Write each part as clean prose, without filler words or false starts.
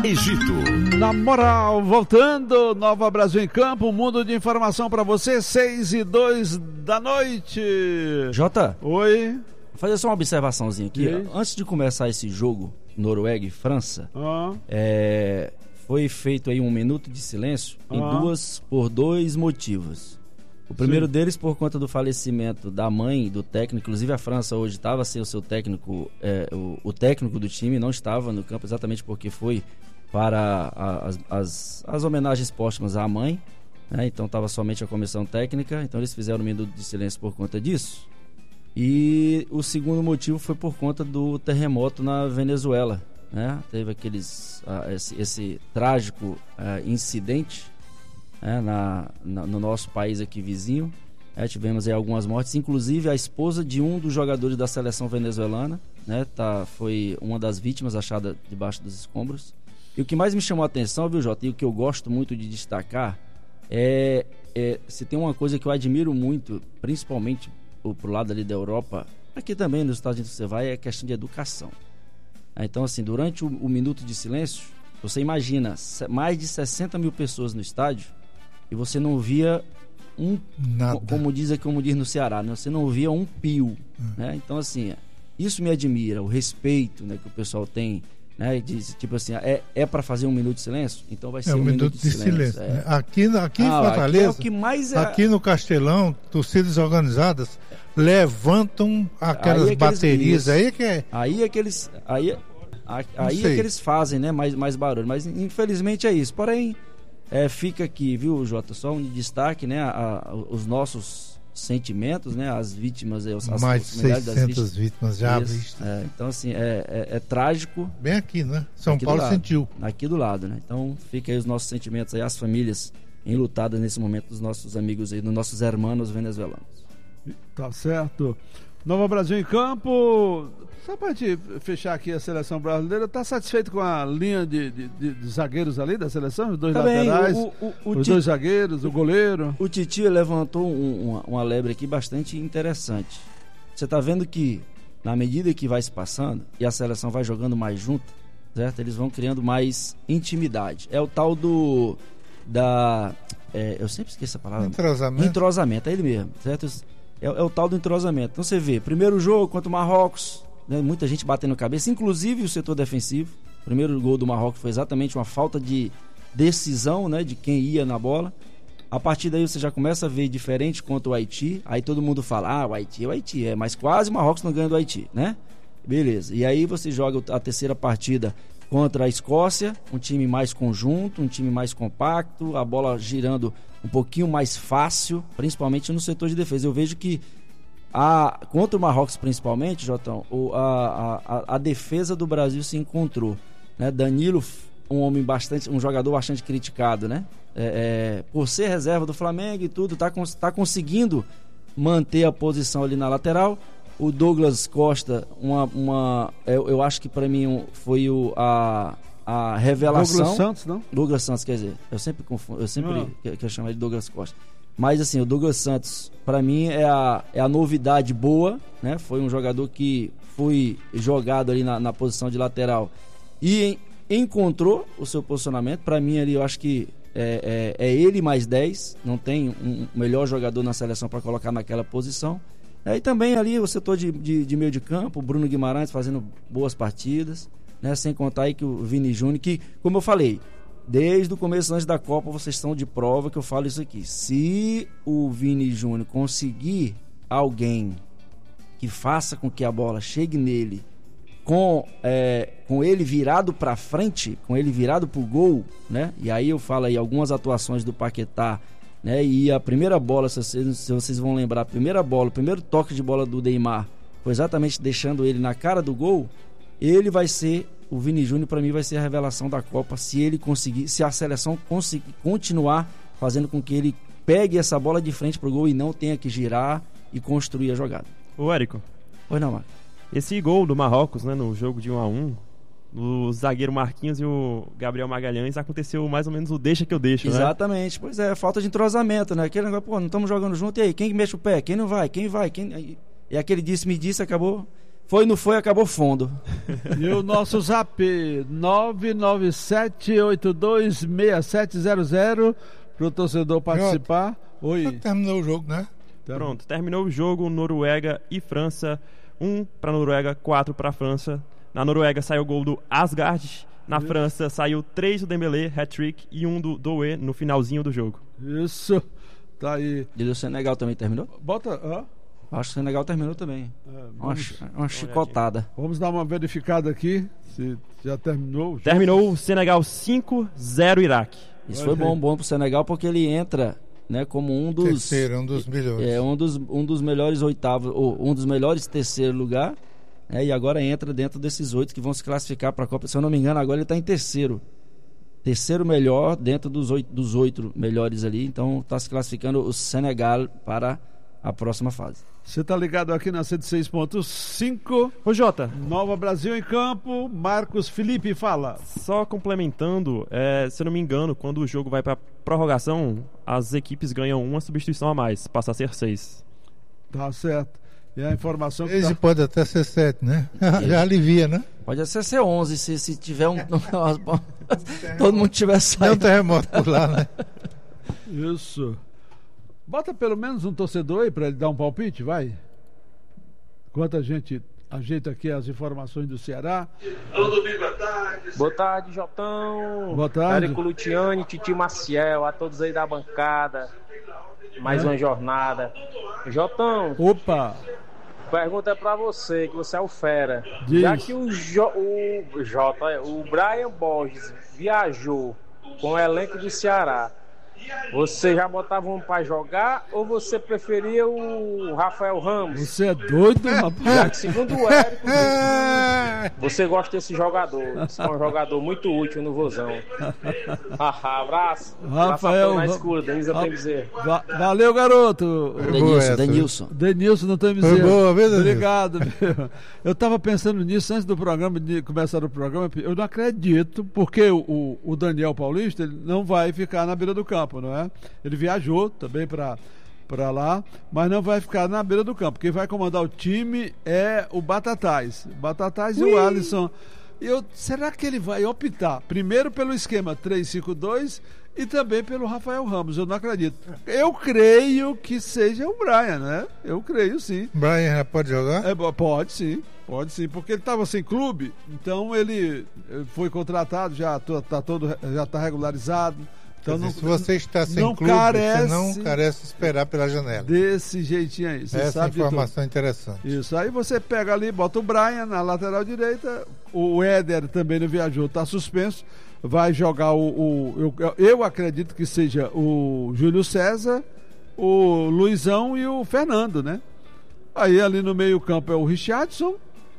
Egito. Na moral, voltando, Nova Brasil em Campo, um mundo de informação para você, 6:02 da noite. Jota? Oi? Vou fazer só uma observaçãozinha aqui. Antes de começar esse jogo, Noruega e França, foi feito aí um minuto de silêncio por dois motivos. O primeiro deles por conta do falecimento da mãe do técnico. Inclusive a França hoje estava sem o seu técnico, o técnico do time não estava no campo exatamente porque foi para as homenagens póstumas à mãe, né? Então estava somente a comissão técnica, então eles fizeram um minuto de silêncio por conta disso. E o segundo motivo foi por conta do terremoto na Venezuela, né? Teve esse trágico incidente, no nosso país aqui vizinho. Tivemos aí algumas mortes, inclusive a esposa de um dos jogadores da seleção venezuelana, né? Foi uma das vítimas achada debaixo dos escombros. E o que mais me chamou a atenção, viu, Jota, e o que eu gosto muito de destacar se tem uma coisa que eu admiro muito, principalmente pro lado ali da Europa, aqui também nos Estados Unidos você vai, é questão de educação. Então, assim, durante o minuto de silêncio, você imagina mais de 60 mil pessoas no estádio e você não via nada. Como diz no Ceará, né? Você não via um pio, né? Então, assim, isso me admira, o respeito, né, que o pessoal tem, né? Tipo assim, é para fazer um minuto de silêncio? Então vai ser um minuto de silêncio. Né? Aqui em Fortaleza, aqui, é o que mais aqui no Castelão, torcidas organizadas levantam aquelas baterias aí que é... Aí é que eles fazem, né, mais barulho, mas infelizmente é isso. Porém, fica aqui, viu, Jota, só um destaque, né, os nossos sentimentos, né, as vítimas, as mais de 600 vítimas já vistas. Então, assim, é trágico. Bem aqui, né? São Paulo sentiu. Aqui do lado, né? Então, fica aí os nossos sentimentos aí, as famílias enlutadas nesse momento dos nossos amigos aí, dos nossos hermanos venezuelanos. Tá certo. Nova Brasil em Campo. Só para te fechar aqui a seleção brasileira, tá satisfeito com a linha de zagueiros ali da seleção? Os dois laterais, os dois zagueiros, o goleiro? O Titio levantou uma lebre aqui bastante interessante. Você tá vendo que na medida que vai se passando e a seleção vai jogando mais junto, certo? Eles vão criando mais intimidade. É o tal eu sempre esqueço a palavra. Entrosamento, é ele mesmo, certo? É o tal do entrosamento. Então você vê, primeiro jogo contra o Marrocos, né, muita gente batendo cabeça, inclusive o setor defensivo. O primeiro gol do Marrocos foi exatamente uma falta de decisão, né, de quem ia na bola. A partir daí você já começa a ver diferente contra o Haiti. Aí todo mundo fala, o Haiti, mas quase o Marrocos não ganha do Haiti, né? Beleza. E aí você joga a terceira partida contra a Escócia, um time mais conjunto, um time mais compacto, a bola girando um pouquinho mais fácil, principalmente no setor de defesa. Eu vejo que contra o Marrocos principalmente, Jotão, a defesa do Brasil se encontrou, né? Danilo, um jogador bastante criticado, né? Por ser reserva do Flamengo e tudo, tá conseguindo manter a posição ali na lateral. O Douglas Costa, eu acho que para mim foi a revelação. Douglas Santos, não? Douglas Santos, quer dizer, eu sempre confundo, quero chamar ele de Douglas Costa. Mas assim, o Douglas Santos, para mim, é a novidade boa, né? Foi um jogador que foi jogado ali na posição de lateral e encontrou o seu posicionamento. Para mim ali, eu acho que é ele mais 10, não tem um melhor jogador na seleção para colocar naquela posição. E também ali o setor de meio de campo, o Bruno Guimarães fazendo boas partidas, né? Sem contar aí que o Vini Júnior, que, como eu falei, desde o começo, antes da Copa, vocês estão de prova que eu falo isso aqui. Se o Vini Júnior conseguir alguém que faça com que a bola chegue nele com ele virado para frente, com ele virado pro gol, né? E aí eu falo aí algumas atuações do Paquetá, né? E a primeira bola, se vocês vão lembrar, o primeiro toque de bola do Neymar foi exatamente deixando ele na cara do gol. Ele vai ser, o Vini Júnior para mim vai ser a revelação da Copa, se a seleção conseguir continuar fazendo com que ele pegue essa bola de frente pro gol e não tenha que girar e construir a jogada. Ô Érico. Pois não, Marcos. Esse gol do Marrocos, né, no jogo de 1-1, o zagueiro Marquinhos e o Gabriel Magalhães, aconteceu mais ou menos o deixa que eu deixo, Exatamente, né? Pois é, falta de entrosamento, né? Aquele negócio, não estamos jogando junto, e aí, quem mexe o pé? Quem não vai? Quem vai? E aquele disse-me-disse acabou Foi, não foi, acabou fundo. E o nosso zap 997826700 para o torcedor participar. Oi. Terminou o jogo, né? Pronto, terminou o jogo. Noruega e França. 1 para Noruega, 4 para França. Na Noruega saiu o gol do Asgard. Na França saiu 3 do Dembélé, hat-trick, e 1 do Doué no finalzinho do jogo. Isso, tá aí. E o Senegal também terminou? Bota... Acho que o Senegal terminou também. Uma chicotada. Vamos dar uma verificada aqui, se já terminou o jogo. Terminou o Senegal 5-0 Iraque. Isso foi bom pro Senegal, porque ele entra, né, como um dos... Terceiro, um dos melhores. Um dos melhores oitavos, ou um dos melhores terceiro lugar. E agora entra dentro desses 8 que vão se classificar para a Copa. Se eu não me engano, agora ele está em terceiro. Terceiro melhor dentro dos 8 melhores ali. Então está se classificando o Senegal para a próxima fase. Você está ligado aqui na 106.5. Ô Jota, Nova Brasil em campo. Marcos Felipe fala. Só complementando, se eu não me engano, quando o jogo vai para prorrogação, as equipes ganham uma substituição a mais, passa a ser 6. Tá certo. E a informação que pode até ser 7, né? Já alivia, né? Pode até ser 11, se tiver todo mundo tiver saído. Tem um terremoto por lá, né? Isso. Bota pelo menos um torcedor aí para ele dar um palpite, vai. Enquanto a gente ajeita aqui as informações do Ceará. Alô, Domingo, boa tarde. Boa tarde, Jotão. Boa tarde. Érico Luciani, Titi Maciel, a todos aí da bancada. Mais uma jornada. Jotão. Opa. Pergunta pra você, que você é o fera. Diz. Já que o Brian Borges viajou com o elenco do Ceará, você já botava um pra jogar ou você preferia o Rafael Ramos? Você é doido, rapaz? Já que segundo o Érico, você gosta desse jogador. Esse é um jogador muito útil no Vozão. Abraço. Rafael na escura, Denilson tem dizer. Valeu, garoto. Denilson não tem dizer. Boa, obrigado. Eu tava pensando nisso antes do programa, de começar o programa. Eu não acredito, porque o Daniel Paulista ele não vai ficar na beira do campo, não é? Ele viajou também para lá, mas não vai ficar na beira do campo. Quem vai comandar o time é o Batatais. E o Alisson. Será que ele vai optar primeiro pelo esquema 3-5-2 e também pelo Rafael Ramos? Eu não acredito. Eu creio que seja o Brian, né? Eu creio sim. Brian já pode jogar? Pode sim, porque ele estava sem clube, então ele foi contratado, já está regularizado. Então se você está sem clube, você não carece esperar pela janela. Desse jeitinho aí. Essa informação é interessante. Isso, aí você pega ali, bota o Brian na lateral direita, o Éder também não viajou, está suspenso, vai jogar eu acredito que seja o Júlio César, o Luizão e o Fernando, né? Aí ali no meio campo é o Richardson,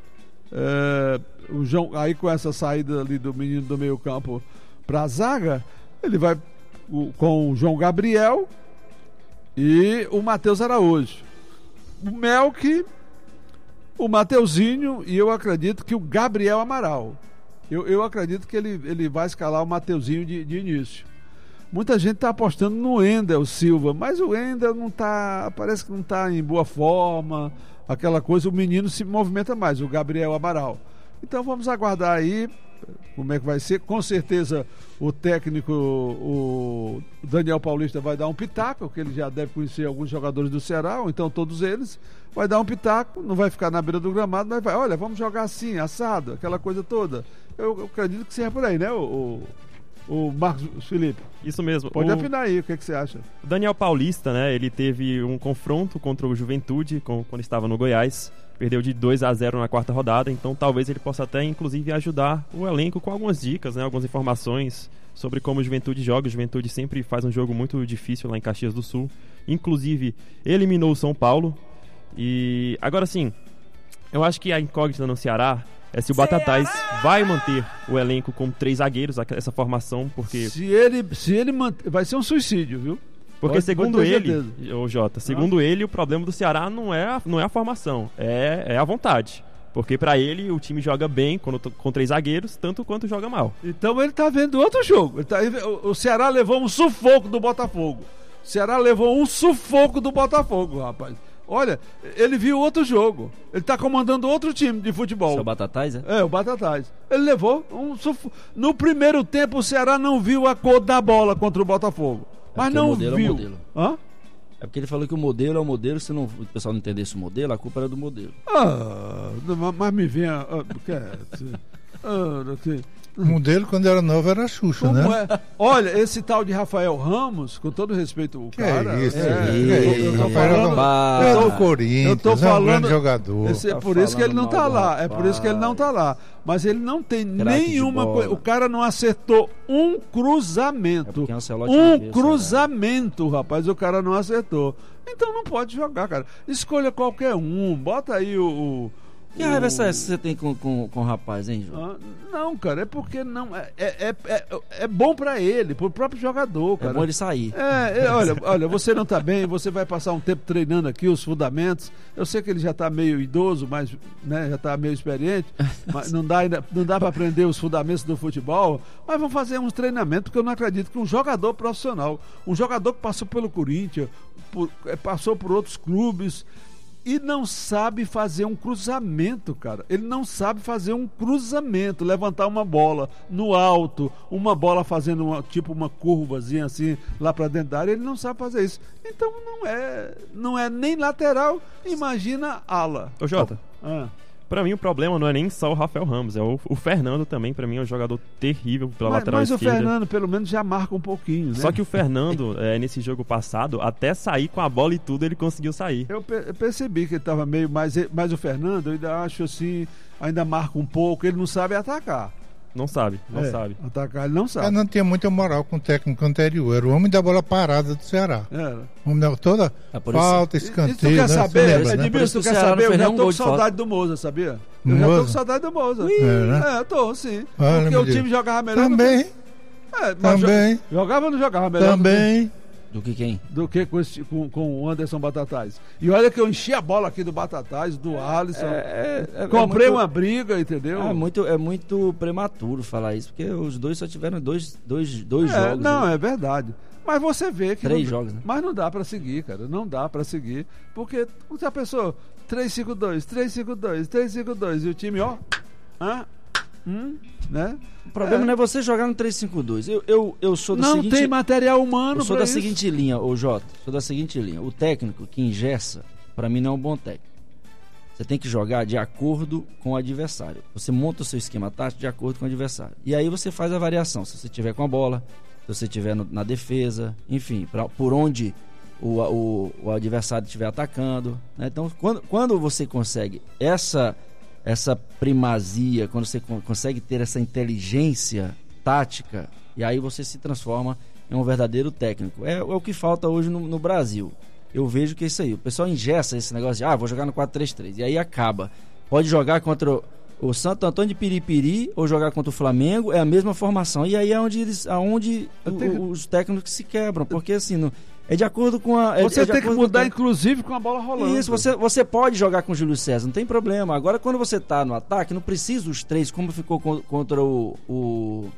o João, aí com essa saída ali do menino do meio campo para a zaga, ele vai com o João Gabriel e o Matheus Araújo, o Melk, o Mateuzinho, e eu acredito que o Gabriel Amaral. Eu acredito que ele vai escalar o Mateuzinho de início. Muita gente está apostando no Wendel Silva, mas o Wendel parece que não está em boa forma, aquela coisa, o menino se movimenta mais, o Gabriel Amaral. Então vamos aguardar aí como é que vai ser. Com certeza o técnico, o Daniel Paulista, vai dar um pitaco, que ele já deve conhecer alguns jogadores do Ceará, ou então todos eles, vai dar um pitaco, não vai ficar na beira do gramado, mas vai, olha, vamos jogar assim, assado, aquela coisa toda. Eu acredito que seja por aí, né, o Marcos Felipe? Isso mesmo. Pode afinar aí, o que você acha? O Daniel Paulista, né, ele teve um confronto contra o Juventude quando estava no Goiás, perdeu de 2-0 na quarta rodada, então talvez ele possa até inclusive ajudar o elenco com algumas dicas, né, algumas informações sobre como o Juventude joga. O Juventude sempre faz um jogo muito difícil lá em Caxias do Sul, inclusive eliminou o São Paulo. E agora sim, eu acho que a incógnita no Ceará é se o Batatais vai manter o elenco com 3 zagueiros, essa formação, porque... Se ele manter, vai ser um suicídio, viu? Porque segundo ele, ô Jota, segundo ele, o problema do Ceará não é a formação, é a vontade. Porque pra ele o time joga bem com 3 zagueiros, tanto quanto joga mal. Então ele tá vendo outro jogo. O Ceará levou um sufoco do Botafogo. O Ceará levou um sufoco do Botafogo, rapaz. Olha, ele viu outro jogo. Ele tá comandando outro time de futebol. Seu Batatais, é? É, o Batatais. Ele levou no primeiro tempo o Ceará não viu a cor da bola contra o Botafogo. Mas não viu. É o modelo. Hã? É porque ele falou que o modelo é o modelo, se o pessoal não entendesse o modelo, a culpa era do modelo. Mas me venha... O modelo, quando era novo, era Xuxa, como né? É? Olha, esse tal de Rafael Ramos, com todo respeito, o cara... É isso, eu tô falando... Corinthians, eu tô falando, é um grande jogador. É por isso que ele não tá lá. É por isso que ele não tá lá. Mas ele não tem nenhuma coisa. O cara não acertou um cruzamento. Cruzamento, rapaz. O cara não acertou. Então não pode jogar, cara. Escolha qualquer um. Bota aí o que raiva essa você tem com o rapaz, hein, João? Não, cara, é porque não. É bom pra ele, pro próprio jogador, cara. É bom ele sair. Olha, você não tá bem, você vai passar um tempo treinando aqui os fundamentos. Eu sei que ele já tá meio idoso, mas né, já tá meio experiente, mas não dá pra aprender os fundamentos do futebol. Mas vamos fazer uns treinamentos, porque eu não acredito que um jogador profissional, um jogador que passou pelo Corinthians, passou por outros clubes, e não sabe fazer um cruzamento, cara. Ele não sabe fazer um cruzamento, levantar uma bola no alto, uma bola fazendo uma curvazinha assim lá pra dentro da área, ele não sabe fazer isso. Então não é nem lateral, imagina ala. Ô Jota, pra mim o problema não é nem só o Rafael Ramos, é o Fernando também, pra mim é um jogador terrível pela lateral esquerda. Mas o Fernando pelo menos já marca um pouquinho, né? Só que o Fernando, nesse jogo passado, até sair com a bola e tudo, ele conseguiu sair. Eu percebi que ele tava meio... Mas o Fernando, eu ainda acho assim, ainda marca um pouco, ele não sabe atacar. Não sabe. Atacar ele não sabe. Ele não tinha muita moral com o técnico anterior. Era o homem da bola parada do Ceará. Era. O homem da toda falta, escanteio. Tu quer saber, Edmilson, tu quer saber? Eu já tô com saudade do Moza, sabia? Eu já tô com saudade do Moza. Tô, sim. Porque o time jogava melhor. Também. Também. Jogava ou não jogava melhor? Também. Do que quem? Do que com o Anderson Batatais. E olha que eu enchi a bola aqui do Batatais, do Alisson. Comprei uma briga, entendeu? É muito prematuro falar isso, porque os dois só tiveram dois jogos. Não, é verdade. Mas você vê que... 3 jogos, né? Mas não dá pra seguir, cara. Não dá pra seguir. Porque já pensou? 3-5-2, 3-5-2, 3-5-2. E o time, né? O problema não é você jogar no 3-5-2. Eu sou da seguinte... Não tem material humano. Eu sou da seguinte linha, Jota. Sou da seguinte linha. O técnico que engessa, pra mim não é um bom técnico. Você tem que jogar de acordo com o adversário. Você monta o seu esquema tático de acordo com o adversário. E aí você faz a variação. Se você tiver com a bola, se você tiver na defesa, enfim, por onde o adversário estiver atacando, né? Então, quando você consegue essa primazia, quando você consegue ter essa inteligência tática, e aí você se transforma em um verdadeiro técnico. É o que falta hoje no Brasil. Eu vejo que é isso aí. O pessoal engessa esse negócio de vou jogar no 4-3-3. E aí acaba. Pode jogar contra o Santo Antônio de Piripiri ou jogar contra o Flamengo, é a mesma formação. E aí é onde os técnicos se quebram. Porque assim, é de acordo com a... Você tem que mudar, inclusive, com a bola rolando. Isso, você pode jogar com o Júlio César, não tem problema. Agora, quando você tá no ataque, não precisa dos 3, como ficou contra o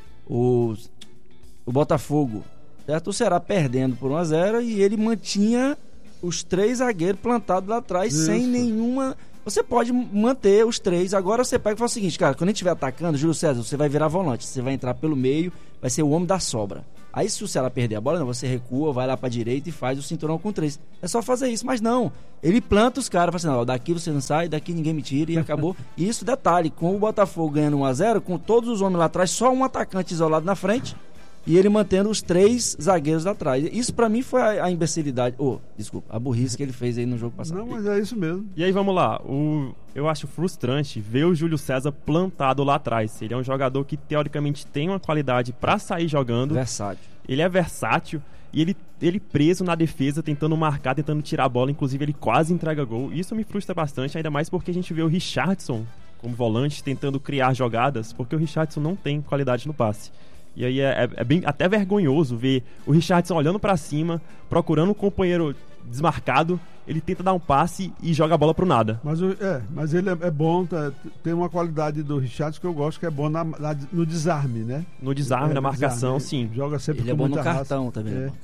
Botafogo. Certo? O Ceará perdendo por 1-0 e ele mantinha os 3 zagueiros plantados lá atrás. Isso. Sem nenhuma... Você pode manter os 3. Agora você pega e fala o seguinte, cara, quando a gente estiver atacando, Júlio César, você vai virar volante. Você vai entrar pelo meio, vai ser o homem da sobra. Aí se o Ceará perder a bola, você recua, vai lá pra direita e faz o cinturão com 3. É só fazer isso, mas não. Ele planta os caras, fala assim, daqui você não sai, daqui ninguém me tira e acabou. E isso, detalhe, com o Botafogo ganhando 1-0, com todos os homens lá atrás, só um atacante isolado na frente, e ele mantendo os 3 zagueiros lá atrás. Isso pra mim foi a imbecilidade, a burrice que ele fez aí no jogo passado. Não, mas é isso mesmo. E aí vamos lá, eu acho frustrante ver o Júlio César plantado lá atrás. Ele é um jogador que teoricamente tem uma qualidade pra sair jogando. Versátil. Ele é versátil e ele preso na defesa, tentando marcar, tentando tirar a bola, inclusive ele quase entrega gol. Isso me frustra bastante, ainda mais porque a gente vê o Richarlison como volante tentando criar jogadas, porque o Richarlison não tem qualidade no passe. E aí é bem até vergonhoso ver o Richarlison olhando pra cima, procurando um companheiro desmarcado, ele tenta dar um passe e joga a bola pro nada. Mas ele é bom, tem uma qualidade do Richarlison que eu gosto, que é bom no desarme, né? No desarme, na marcação, sim. Joga sempre ele com muita raça. Ele é bom no cartão raça. também.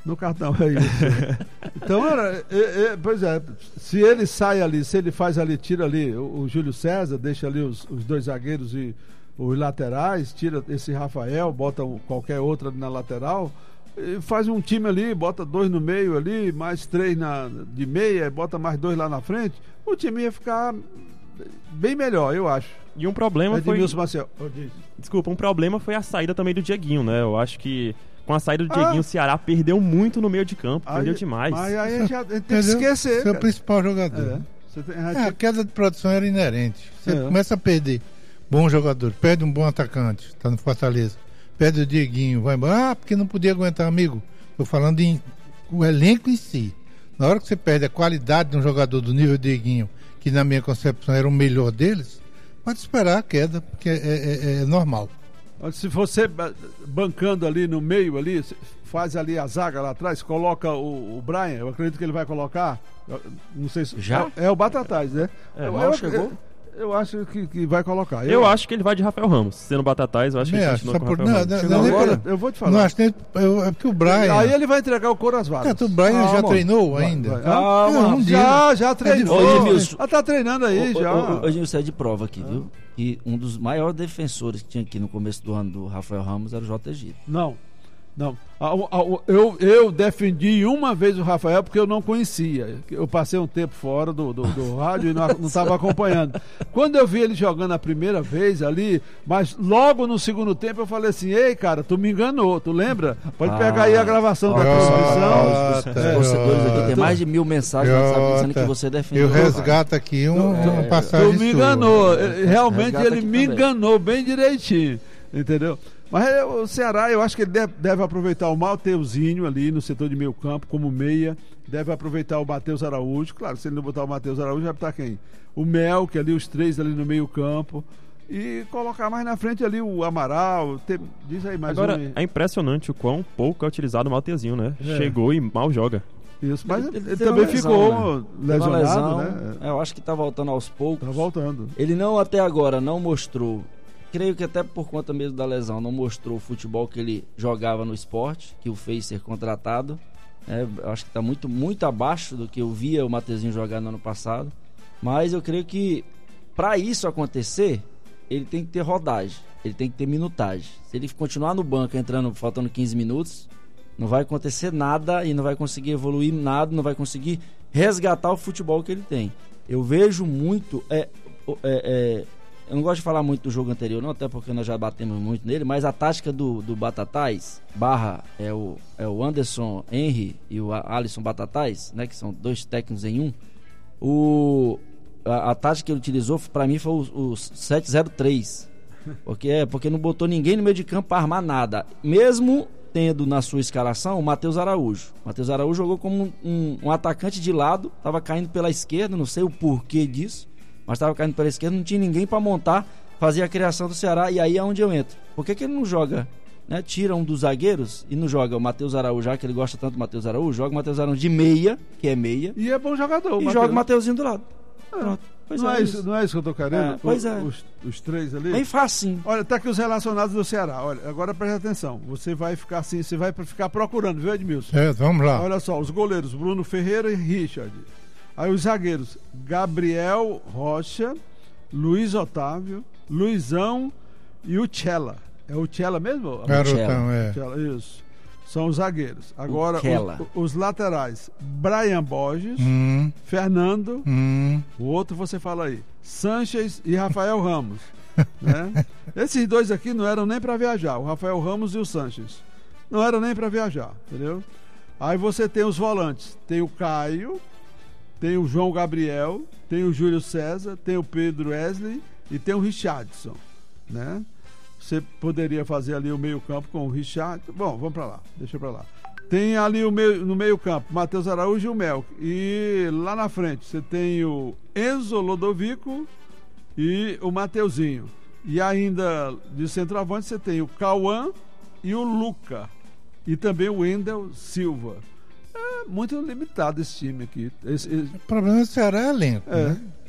No cartão, é isso. Então, pois é, se ele sai ali, se ele faz ali, tira ali o Júlio César, deixa ali os dois zagueiros e os laterais, tira esse Rafael, bota qualquer outro ali na lateral, e faz um time ali, bota 2 no meio ali, mais 3 de meia, bota mais 2 lá na frente, o time ia ficar bem melhor, eu acho. E um problema foi... Marcel. Desculpa, um problema foi a saída também do Dieguinho, né? Eu acho que com a saída do Dieguinho, o Ceará perdeu muito no meio de campo, perdeu demais. Mas aí já tem que esquecer. Seu principal jogador. A queda de produção era inerente. Você começa a perder bons jogadores, perde um bom atacante, está no Fortaleza, perde o Dieguinho, vai embora, porque não podia aguentar, amigo. Estou falando o elenco em si. Na hora que você perde a qualidade de um jogador do nível Dieguinho, que na minha concepção era o melhor deles, pode esperar a queda, porque é normal. Se você bancando ali no meio, ali, faz ali a zaga lá atrás, coloca o Brian, eu acredito que ele vai colocar. Não sei se. Já? É o Batatais, né? Chegou? Eu acho que vai colocar. Eu acho que ele vai de Rafael Ramos. Sendo Batatais, eu acho que ele continua com o Rafael Ramos. Eu vou te falar. Não, acho que é porque o Brian... Aí ele vai entregar o couro às varas. O Brian já treinou ainda? Já treinou. Tá treinando aí, já. Hoje você é de prova aqui, viu? E um dos maiores defensores que tinha aqui no começo do ano do Rafael Ramos era o J. Egito. Não. Eu defendi uma vez o Rafael porque eu não conhecia. Eu passei um tempo fora do rádio e não estava acompanhando. Quando eu vi ele jogando a primeira vez ali, mas logo no segundo tempo eu falei assim: ei, cara, tu me enganou, tu lembra? Pode pegar aí a gravação da transmissão. Os torcedores aqui tem mais de 1000 mensagens dizendo que você defendeu. Eu resgato aqui uma passagem. Tu me enganou, realmente ele me enganou bem direitinho, entendeu? Mas o Ceará, eu acho que ele deve aproveitar o Mateuzinho ali no setor de meio campo, como meia. Deve aproveitar o Matheus Araújo. Claro, se ele não botar o Matheus Araújo, vai botar quem? O Melk ali, os 3 ali no meio campo. E colocar mais na frente ali o Amaral. Diz aí mais Agora, é impressionante o quão pouco é utilizado o Mateuzinho, né? Chegou e mal joga. Isso, mas ele também ficou lesionado, né? Eu acho que tá voltando aos poucos. Tá voltando. Ele até agora não mostrou... Creio que até por conta mesmo da lesão não mostrou o futebol que ele jogava no esporte, que o fez ser contratado. Eu acho que está muito, muito abaixo do que eu via o Mateuzinho jogar no ano passado. Mas eu creio que para isso acontecer, ele tem que ter rodagem, ele tem que ter minutagem. Se ele continuar no banco entrando faltando 15 minutos, não vai acontecer nada e não vai conseguir evoluir nada, não vai conseguir resgatar o futebol que ele tem. Eu vejo muito... Eu não gosto de falar muito do jogo anterior, não, até porque nós já batemos muito nele, mas a tática do Batatais, o Anderson Henry e o Alisson Batatais, né, que são 2 técnicos em um, a tática que ele utilizou, para mim, foi o 7-0-3, porque não botou ninguém no meio de campo para armar nada, mesmo tendo na sua escalação o Matheus Araújo. O Matheus Araújo jogou como um atacante de lado, estava caindo pela esquerda, não sei o porquê disso, mas estava caindo pela esquerda, não tinha ninguém para montar, fazer a criação do Ceará, e aí é onde eu entro. Por que ele não joga, né? Tira um dos zagueiros e não joga o Matheus Araújo, já que ele gosta tanto do Matheus Araújo, joga o Matheus Araújo de meia, que é meia. E é bom jogador. E joga o Mateuzinho do lado. Pronto. Não é isso que eu tô querendo? Pois é. Os 3 ali. Bem facinho. Olha, tá aqui os relacionados do Ceará. Olha, agora presta atenção. Você vai ficar assim, você vai ficar procurando, viu, Edmilson? Vamos lá. Olha só, os goleiros, Bruno Ferreira e Richard. Aí os zagueiros, Gabriel Rocha, Luiz Otávio, Luizão e o Tchela. É o Tchela mesmo? Garotão, Tchela, isso. São os zagueiros. Agora, os laterais, Brian Borges, Fernando, o outro você fala aí, Sanches e Rafael Ramos. Né? Esses 2 aqui não eram nem para viajar, o Rafael Ramos e o Sanches. Não eram nem para viajar, entendeu? Aí você tem os volantes, tem o Caio, tem o João Gabriel, tem o Júlio César, tem o Pedro Wesley e tem o Richardson, né? Você poderia fazer ali o meio campo com o Richard. Bom, vamos para lá, deixa para lá. Tem ali no meio campo Matheus Araújo e o Melk. E lá na frente você tem o Enzo Lodovico e o Mateuzinho. E ainda de centroavante você tem o Cauã e o Luca. E também o Wendel Silva. É muito limitado esse time aqui. O problema do Ceará é elenco, né?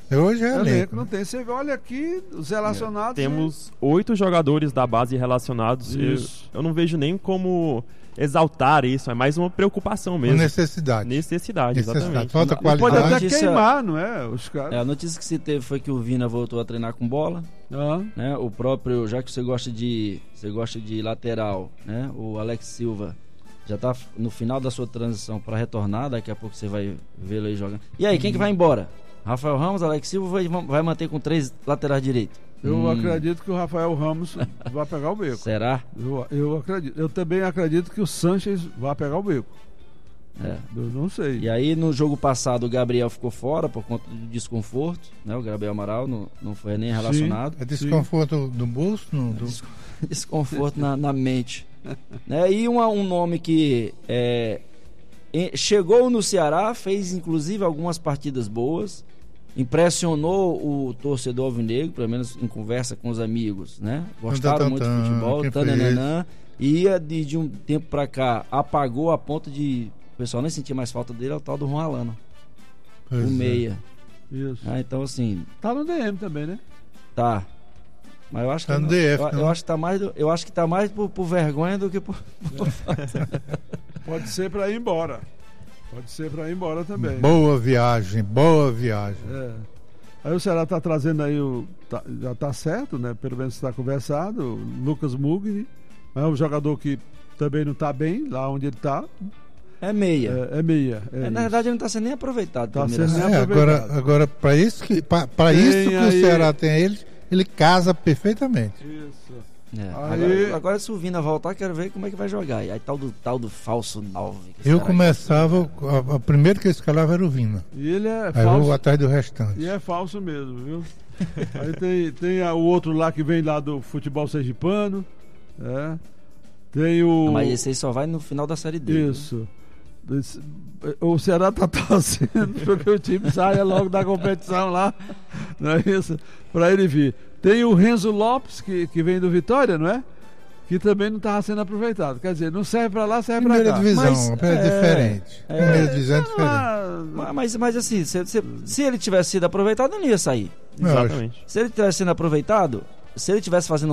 Hoje é elenco. Não tem. Você olha aqui, os relacionados... Temos 8 jogadores da base relacionados. Eu não vejo nem como exaltar isso, é mais uma preocupação mesmo. Necessidade, exatamente. Falta qualidade. Pode até queimar, não é? Os caras. A notícia que se teve foi que o Vina voltou a treinar com bola. Né? O próprio, já que você gosta de lateral, né? O Alex Silva já está no final da sua transição para retornar. Daqui a pouco você vai vê-lo aí jogando. E aí, quem que vai embora? Rafael Ramos, Alex Silva vai manter com 3 laterais direitos. Eu acredito que o Rafael Ramos vai pegar o beco. Será? Eu acredito. Eu também acredito que o Sanches vai pegar o beco. Eu não sei. E aí, no jogo passado, o Gabriel ficou fora por conta do desconforto, né? O Gabriel Amaral não foi nem relacionado. É desconforto do bolso? Desconforto na mente. Né? E um nome que chegou no Ceará, fez inclusive algumas partidas boas, impressionou o torcedor alvinegro, pelo menos em conversa com os amigos, né? Gostaram muito do futebol, Tananã, ia de um tempo pra cá, apagou a ponto de o pessoal nem sentir mais falta dele, é o tal do Juan Alano, o meia. Isso. Então assim, tá no DM também, né? Tá. Mas eu acho que tá no DF, eu acho que tá mais por vergonha do que por Pode ser para ir embora. Também. Boa viagem. Aí o Ceará tá trazendo aí já tá certo, né? Pelo menos está conversado, o Lucas Mugni, é um jogador que também não tá bem lá onde ele tá. É meia. Na verdade ele não tá sendo nem aproveitado. Tá sendo nem aproveitado. Agora para isso que o Ceará tem ele casa perfeitamente. Isso. Agora se o Vina voltar, quero ver como é que vai jogar. E aí tal do falso 9. Eu começava, o primeiro que eu escalava era o Vina. E ele é falso. Aí eu vou atrás do restante. E é falso mesmo, viu? Aí tem o outro lá que vem lá do futebol sergipano. Tem o... Mas esse aí só vai no final da Série D. Isso. O Ceará tá torcendo porque o time saia logo da competição lá, não é isso? Para ele vir. Tem o Renzo Lopes, que vem do Vitória, não é? Que também não estava sendo aproveitado. Quer dizer, não serve para lá, serve para cá. Primeira divisão, diferente. Primeira divisão é diferente. Mas assim, se ele tivesse sido aproveitado, ele não ia sair. Exatamente. Se ele tivesse sendo aproveitado, se ele tivesse fazendo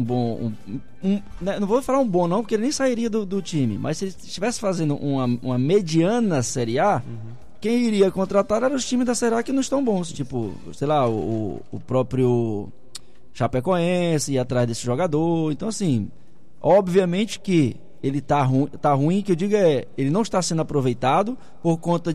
não vou falar um bom não, porque ele nem sairia do time, mas se ele estivesse fazendo uma mediana Série A, quem iria contratar eram os times da Série A que não estão bons, tipo, sei lá, o próprio Chapecoense, ir atrás desse jogador. Então assim, obviamente que ele tá ruim, que eu digo ele não está sendo aproveitado por conta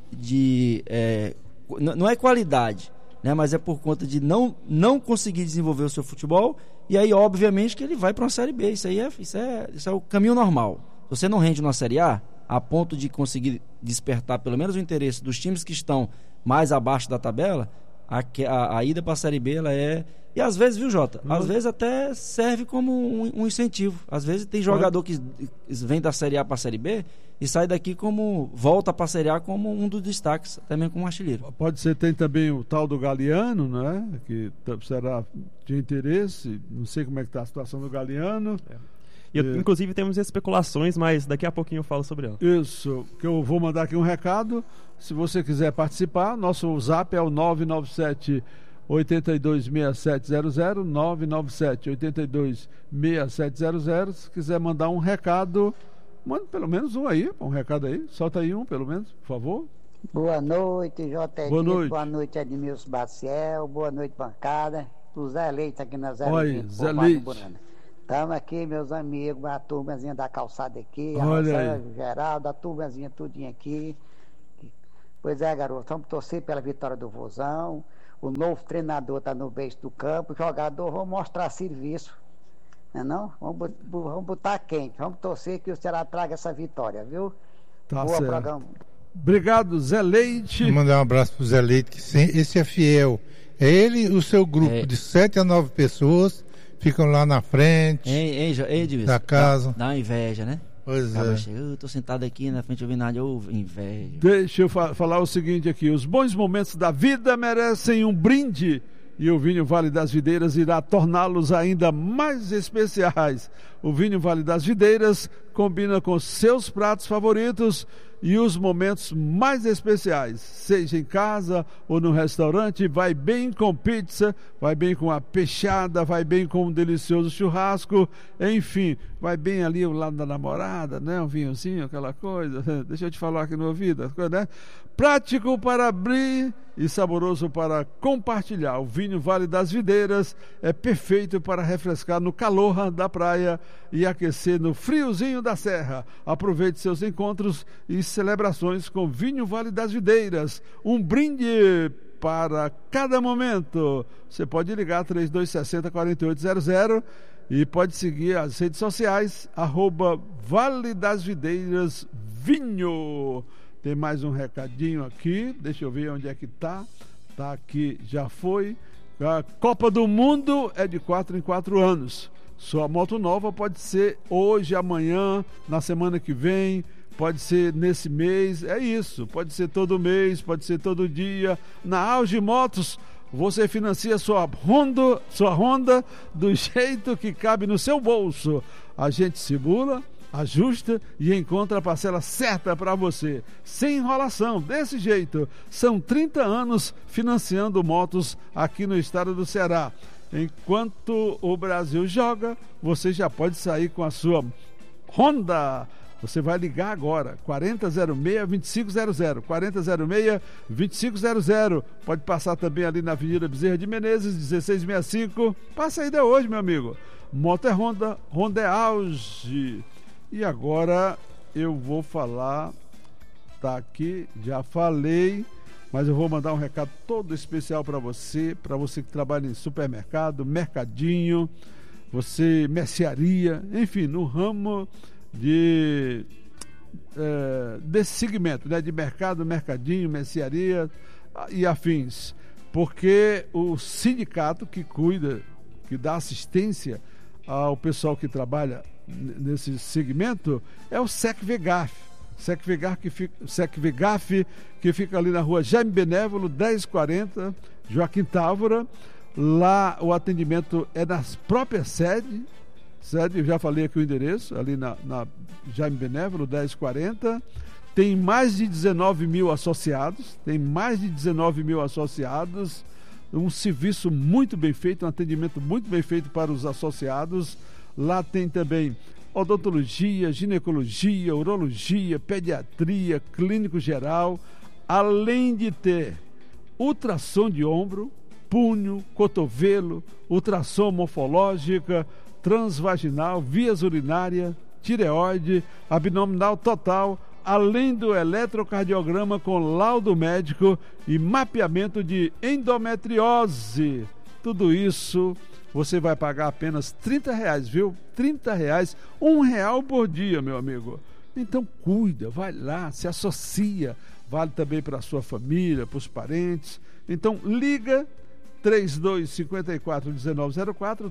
não é qualidade, né, mas é por conta de não conseguir desenvolver o seu futebol. E aí obviamente que ele vai para uma Série B. Isso é o caminho normal. Se você não rende numa Série A a ponto de conseguir despertar pelo menos o interesse dos times que estão mais abaixo da tabela, a ida para a Série B ela é... E às vezes, viu, Jota? Às vezes até serve como um incentivo. Às vezes tem jogador que vem da Série A para a Série B e sai daqui volta para a Série A como um dos destaques, também como artilheiro. Pode ser, tem também o tal do Galeano, né? Que será de interesse. Não sei como é que está a situação do Galeano. Inclusive temos especulações, mas daqui a pouquinho eu falo sobre ela. Isso, que eu vou mandar aqui um recado. Se você quiser participar, nosso zap é o 997 826700, 997 826700. Se quiser mandar um recado, manda pelo menos um recado aí, solta aí pelo menos, por favor. Boa noite, J. Boa noite. Boa noite, Edmilson Baciel. Boa noite, bancada. O Zé Leite aqui na Zé Leite. Zé Leite. Estamos aqui, meus amigos, a turmazinha da calçada aqui, a Rosângela, Geraldo, a turmazinha tudinho aqui. Pois é, garoto, vamos torcer pela vitória do Vozão. O novo treinador está no beijo do campo, o jogador vão mostrar serviço, não? Vamos botar quente, vamos torcer que o Ceará traga essa vitória, viu? Tá Boa certo. Programa. Obrigado, Zé Leite. Vou mandar um abraço pro Zé Leite, que esse é fiel. É ele e o seu grupo de 7 a 9 pessoas ficam lá na frente da casa. Dá uma inveja, né? Pois eu tô sentado aqui na frente ouvindo nada, inveja. Deixa eu falar o seguinte aqui: os bons momentos da vida merecem um brinde, e o vinho Vale das Videiras irá torná-los ainda mais especiais. O vinho Vale das Videiras combina com seus pratos favoritos e os momentos mais especiais, seja em casa ou no restaurante. Vai bem com pizza, vai bem com a peixada, vai bem com um delicioso churrasco, enfim, vai bem ali ao lado da namorada, né? Um vinhozinho, aquela coisa. Deixa eu te falar aqui no ouvido, né? Prático para abrir e saboroso para compartilhar. O vinho Vale das Videiras é perfeito para refrescar no calor da praia e aquecer no friozinho da serra. Aproveite seus encontros e celebrações com vinho Vale das Videiras. Um brinde para cada momento. Você pode ligar 3260-4800 e pode seguir as redes sociais @Vale das Videiras Vinho. Tem mais um recadinho aqui, deixa eu ver onde é que tá aqui, já foi. A Copa do Mundo é de 4 em 4 anos. Sua moto nova pode ser hoje, amanhã, na semana que vem, pode ser nesse mês, é isso, pode ser todo mês, pode ser todo dia. Na Auge Motos, você financia sua Honda do jeito que cabe no seu bolso. A gente simula, ajusta e encontra a parcela certa para você, sem enrolação, desse jeito. São 30 anos financiando motos aqui no estado do Ceará. Enquanto o Brasil joga, você já pode sair com a sua Honda. Você vai ligar agora, 4006-2500, 4006-2500. Pode passar também ali na Avenida Bezerra de Menezes, 1665. Passa ainda hoje, meu amigo. Moto é Honda, Honda é Auge. E agora eu vou falar, tá aqui, já falei, mas eu vou mandar um recado todo especial para você que trabalha em supermercado, mercadinho, você, mercearia, enfim, no ramo desse segmento, né, de mercado, mercadinho, mercearia e afins, porque o sindicato que cuida, que dá assistência ao pessoal que trabalha nesse segmento é o SECVEGAF. SECVEGAF, que fica ali na rua Jaime Benévolo, 1040, Joaquim Távora. Lá o atendimento é nas próprias sedes, eu já falei aqui o endereço, ali na Jaime Benévolo, 1040. Tem mais de 19 mil associados, um serviço muito bem feito, um atendimento muito bem feito para os associados. Lá tem também odontologia, ginecologia, urologia, pediatria, clínico geral, além de ter ultrassom de ombro, punho, cotovelo, ultrassom morfológica, transvaginal, vias urinárias, tireoide, abdominal total, além do eletrocardiograma com laudo médico e mapeamento de endometriose. Tudo isso você vai pagar apenas R$30, viu? R$30, R$1 por dia, meu amigo. Então cuida, vai lá, se associa. Vale também para a sua família, para os parentes. Então liga 3254-1904,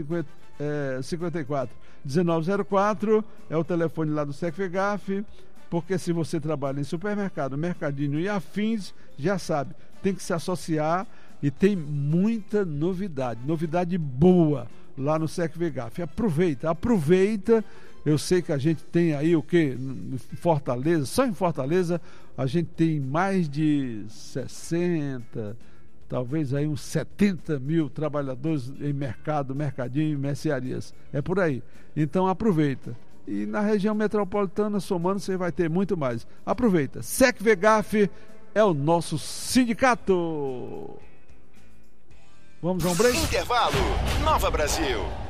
3254-1904 é o telefone lá do SECVEGAF, porque se você trabalha em supermercado, mercadinho e afins, já sabe, tem que se associar. E tem muita novidade boa lá no SECVEGAF. Aproveita. Eu sei que a gente tem aí o quê? Em Fortaleza, só em Fortaleza, a gente tem mais de 60, talvez aí uns 70 mil trabalhadores em mercadinho, mercearias. É por aí. Então aproveita. E na região metropolitana, somando, você vai ter muito mais. Aproveita. SECVEGAF é o nosso sindicato. Vamos a um break? Intervalo. Nova Brasil.